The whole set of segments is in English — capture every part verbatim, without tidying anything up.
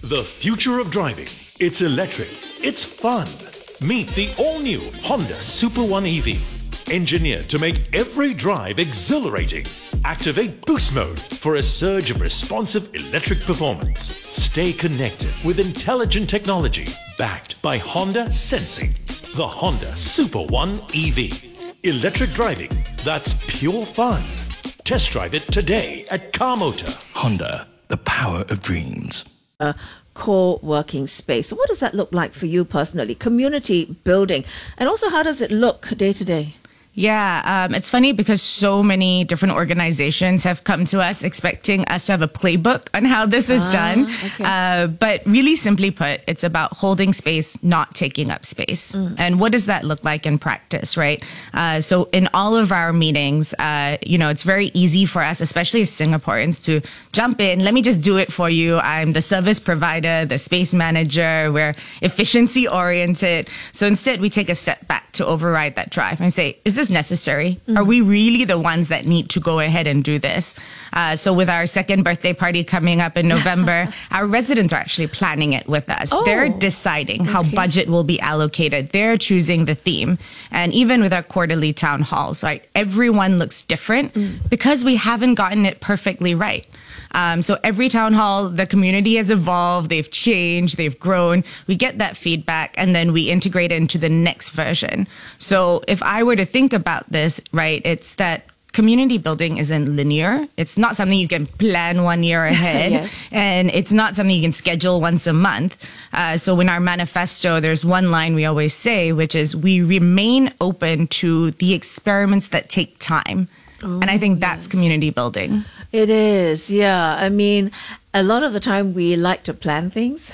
The future of driving. It's electric. It's fun. Meet the all-new Honda Super One E V. Engineered to make every drive exhilarating. Activate Boost Mode for a surge of responsive electric performance. Stay connected with intelligent technology backed by Honda Sensing. The Honda Super One E V. Electric driving that's pure fun. Test drive it today at Car Motor. Honda, the power of dreams. A co-working space. So what does that look like for you personally? Community building. And also, how does it look day to day? Yeah, um, it's funny because so many different organizations have come to us expecting us to have a playbook on how this is ah, done. Okay. Uh, but really simply put, it's about holding space, not taking up space. Mm. And what does that look like in practice, right? Uh, so in all of our meetings, uh, you know, it's very easy for us, especially as Singaporeans, to jump in. Let me just do it for you. I'm the service provider, the space manager. We're efficiency oriented. So instead, we take a step back to override that drive and say, is this necessary? Mm. Are we really the ones that need to go ahead and do this? Uh, so with our second birthday party coming up in November, our residents are actually planning it with us. Oh. They're deciding okay. how budget will be allocated. They're choosing the theme. And even with our quarterly town halls, right, everyone looks different mm. because we haven't gotten it perfectly right. Um, so every town hall, the community has evolved, they've changed, they've grown. We get that feedback and then we integrate it into the next version. So if I were to think about this, right, it's that community building isn't linear. It's not something you can plan one year ahead. Yes. And it's not something you can schedule once a month. Uh, so in our manifesto, there's one line we always say, which is we remain open to the experiments that take time. Oh, and I think that's yes. community building. It is, yeah. I mean, a lot of the time we like to plan things.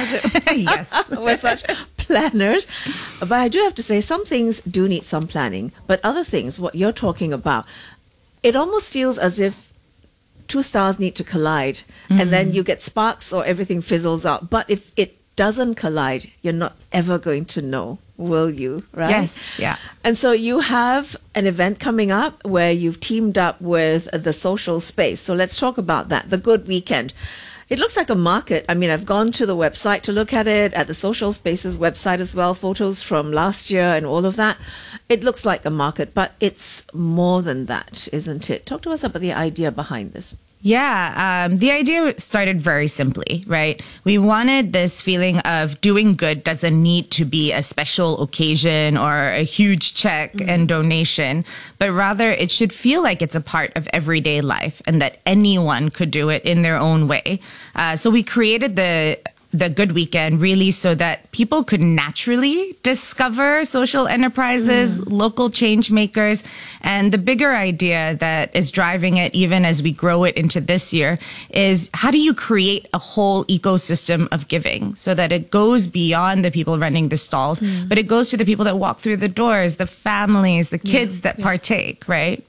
Yes. We're such planners. But I do have to say, some things do need some planning. But other things, what you're talking about, it almost feels as if two stars need to collide. Mm-hmm. And then you get sparks or everything fizzles out. But if it doesn't collide, you're not ever going to know. Will you, right? Yes, yeah. And so you have an event coming up where you've teamed up with the social space. So let's talk about that, the Good Weekend. It looks like a market. I mean, I've gone to the website to look at it, at the Social Spaces website as well, photos from last year and all of that. It looks like a market, but it's more than that, isn't it? Talk to us about the idea behind this. Yeah, um, the idea started very simply, right? We wanted this feeling of doing good doesn't need to be a special occasion or a huge check mm-hmm. and donation, but rather it should feel like it's a part of everyday life and that anyone could do it in their own way. Uh, so we created the the Good Weekend really so that people could naturally discover social enterprises, mm. local change makers. And the bigger idea that is driving it, even as we grow it into this year, is how do you create a whole ecosystem of giving so that it goes beyond the people running the stalls, mm. but it goes to the people that walk through the doors, the families, the kids yeah, that yeah. partake, right?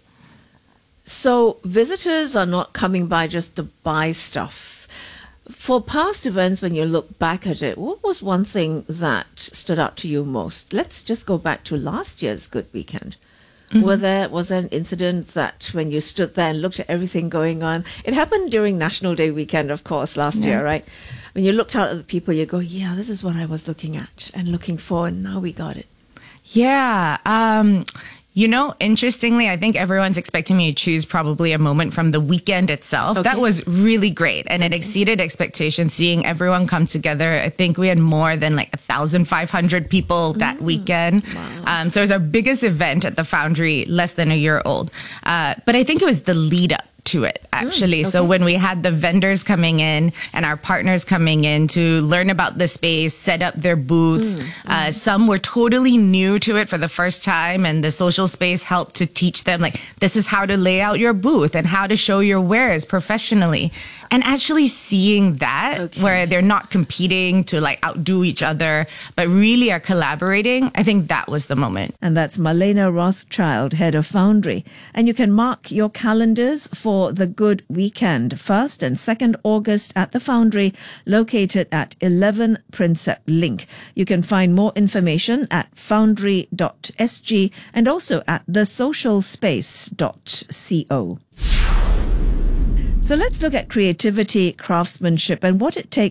So visitors are not coming by just to buy stuff. For past events, when you look back at it, what was one thing that stood out to you most? Let's just go back to last year's Good Weekend. Mm-hmm. Were there, was there an incident that when you stood there and looked at everything going on? It happened during National Day weekend, of course, last yeah. year, right? When you looked out at the people, you go, yeah, this is what I was looking at and looking for, and now we got it. Yeah. Um, You know, interestingly, I think everyone's expecting me to choose probably a moment from the weekend itself. Okay. That was really great. And okay. it exceeded expectations, seeing everyone come together. I think we had more than like one thousand five hundred people that mm. weekend. Wow. Um, so it was our biggest event at the Foundry, less than a year old. Uh, but I think it was the lead up to it, actually. Mm, okay. So when we had the vendors coming in and our partners coming in to learn about the space, set up their booths, mm, uh, mm. some were totally new to it for the first time, and the social space helped to teach them, like, this is how to lay out your booth and how to show your wares professionally. And actually seeing that, okay. where they're not competing to like outdo each other, but really are collaborating, I think that was the moment. And that's Marlena Rothschild, head of Foundry. And you can mark your calendars for the Good Weekend, first and second August at the Foundry, located at eleven Prinsep Link. You can find more information at foundry dot s g and also at the social space dot co. So let's look at creativity, craftsmanship, and what it takes